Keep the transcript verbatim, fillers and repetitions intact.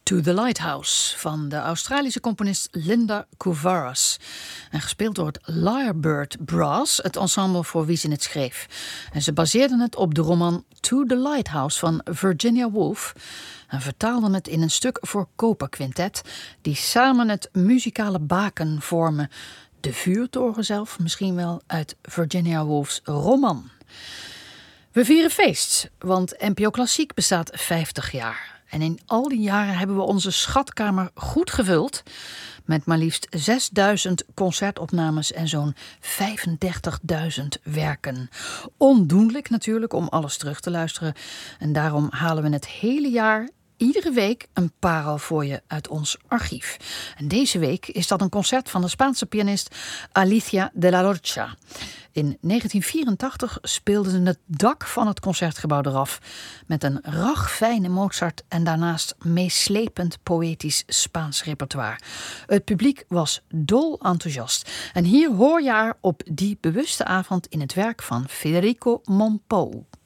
To the Lighthouse van de Australische componist Linda Couvaras. En gespeeld door het Lyrebird Brass, het ensemble voor wie ze het schreef. En ze baseerden het op de roman To the Lighthouse van Virginia Woolf. En vertaalden het in een stuk voor koperquintet, die samen het muzikale baken vormen. De vuurtoren zelf misschien wel uit Virginia Woolf's roman. We vieren feest, want N P O Klassiek bestaat vijftig jaar. En in al die jaren hebben we onze schatkamer goed gevuld met maar liefst zesduizend concertopnames en zo'n vijfendertigduizend werken. Ondoenlijk natuurlijk om alles terug te luisteren. En daarom halen we het hele jaar, iedere week, een parel voor je uit ons archief. En deze week is dat een concert van de Spaanse pianist Alicia de la Rocha. In negentien vierentachtig speelden ze het dak van het concertgebouw eraf met een ragfijne Mozart en daarnaast meeslepend poëtisch Spaans repertoire. Het publiek was dol enthousiast. En hier hoor je haar op die bewuste avond in het werk van Federico Mompou.